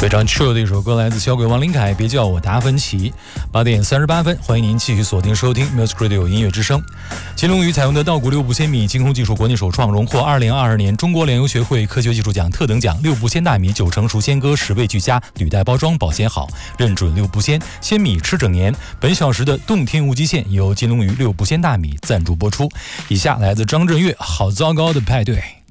非常 chill 的一首歌，来自小鬼王林凯，别叫我达芬奇。8点38分，欢迎您继续锁定收听 Music Radio 音乐之声。金龙鱼采用的稻谷6步鲜米精空技术国内首创，荣获2022年中国粮油学会科学技术奖特等奖。6步鲜大米9成熟鲜割，10味俱佳，履带包装，保鲜好，认准6步鲜，鲜米吃整年。本小时的动听无极限由金龙鱼6步鲜大米赞助播出。以下来自张震岳《好糟糕的派对》。